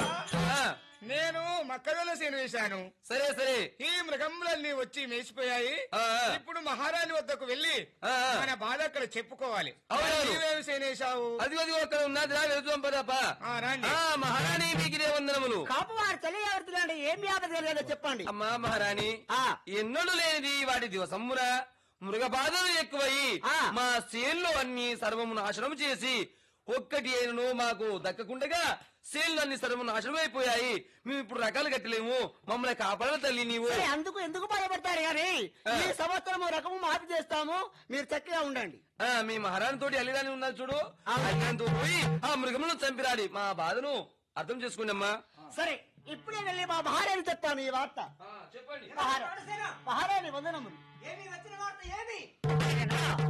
నేను మక్కదల సేను వేశాను. సరే సరే. ఈ మృగములన్నీ వచ్చి మేసిపోయాయి. ఇప్పుడు మహారాణి వద్దకు వెళ్లి మన బాధ అక్కడ చెప్పుకోవాలి. నీవేమి సేనేశావు? అది అక్కడ ఉన్నది రా, వెళ్తాం పదాపా. మహారాణి మీకిదే వందనములు. కాపువారు తెలియవడుతున్నాండి, ఏమి ఆపద లేదో చెప్పండి. అమ్మా మహారాణి, ఎన్నడూ లేనిది వాటి దివసమ్మున మృగ బాధలు ఎక్కువయి మా సేన్లు అన్ని సర్వము నాశనం చేసి ఒక్కటి అయినను మాకు దక్కకుండగా సేన్లు అన్ని సర్వము నాశనం అయిపోయాయి. మేము ఇప్పుడు రకాలు కట్టలేము, మమ్మల్ని కాపాడాలి తల్లి నీవు. అందుకు ఎందుకు బాధపడతారు గాని ఈ సంవత్సరం రకము మాఫీ చేస్తాము, మీరు చక్కగా ఉండండి. మీ మహారాణి తోటి అల్లిరాని ఉన్నది చూడు, అల్లిరానితో పోయి ఆ మృగములను చంపిరాడి మా బాధను అర్థం చేసుకోండి అమ్మా. సరే, ఇప్పుడే వెళ్ళి మా మహారాణి చెప్తాను ఈ వార్త. చెప్పండి. మహారాణి వందనములు. ఏమి వచ్చిన వార్త ఏమి?